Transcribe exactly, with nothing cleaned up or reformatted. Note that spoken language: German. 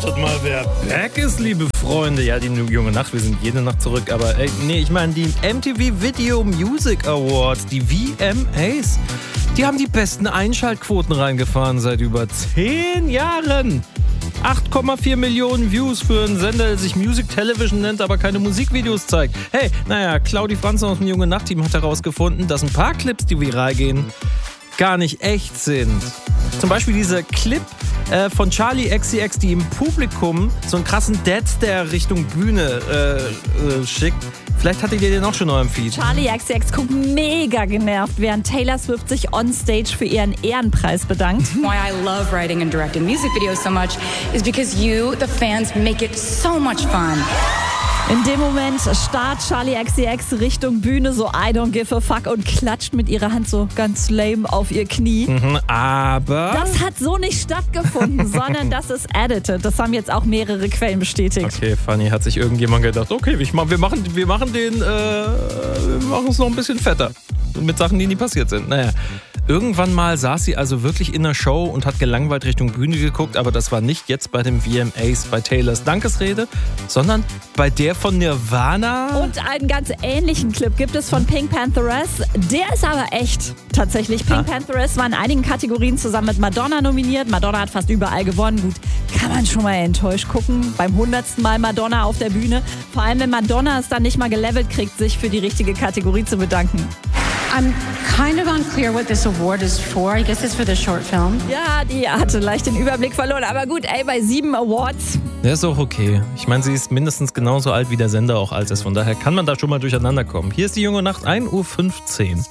Ratet mal, wer back ist, liebe Freunde. Ja, die junge Nacht, wir sind jede Nacht zurück. Aber ey, nee, ich meine die M T V Video Music Awards, die V M As. Die haben die besten Einschaltquoten reingefahren seit über zehn Jahren. acht Komma vier Millionen Views für einen Sender, der sich Music Television nennt, aber keine Musikvideos zeigt. Hey, naja, Claudi Franzen aus dem Junge Nacht-Team hat herausgefunden, dass ein paar Clips, die viral gehen, gar nicht echt sind. Zum Beispiel dieser Clip äh, von Charli X C X, die im Publikum so einen krassen Deadstare Richtung Bühne äh, äh, schickt. Vielleicht hattet ihr den auch schon in eurem Feed. Charli X C X guckt mega genervt, während Taylor Swift sich on stage für ihren Ehrenpreis bedankt. Why I love writing and directing music videos so much is because you, the fans, make it so much fun. In dem Moment starrt Charli X C X Richtung Bühne, so I don't give a fuck, und klatscht mit ihrer Hand so ganz lame auf ihr Knie. Mhm, aber... Das hat so nicht stattgefunden, sondern das ist edited. Das haben jetzt auch mehrere Quellen bestätigt. Okay, Fanny, hat sich irgendjemand gedacht, okay, wir machen, wir machen den, äh, wir machen es noch ein bisschen fetter. Mit Sachen, die nie passiert sind. Naja. Irgendwann mal saß sie also wirklich in der Show und hat gelangweilt Richtung Bühne geguckt, aber das war nicht jetzt bei den V M As, bei Taylors Dankesrede, sondern bei der von Nirvana. Und einen ganz ähnlichen Clip gibt es von Pink Pantheress. Der ist aber echt, tatsächlich. Pink ah. Pantheress war in einigen Kategorien zusammen mit Madonna nominiert. Madonna hat fast überall gewonnen. Gut, kann man schon mal enttäuscht gucken. Beim hundertsten Mal Madonna auf der Bühne. Vor allem, wenn Madonna es dann nicht mal gelevelt kriegt, sich für die richtige Kategorie zu bedanken. I'm kind of unclear what this award is for. I guess it's for the short film. Ja, die hatte leicht den Überblick verloren. Aber gut, ey, bei sieben Awards. Der ist auch okay. Ich meine, sie ist mindestens genauso alt, wie der Sender auch alt ist. Von daher kann man da schon mal durcheinander kommen. Hier ist die junge Nacht, ein Uhr fünfzehn.